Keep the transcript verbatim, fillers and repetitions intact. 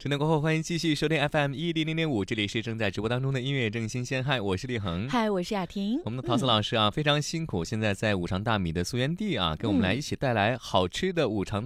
晨晨过后，欢迎继续收听 F M 一零零点五，这里是正在直播当中的音乐正新鲜。嗨，我是立恒。 嗨，我是雅婷。 我们的陶瓷老师啊，嗯、非常辛苦，现在在五常大米的溯源地啊，给我们来一起带来好吃的五常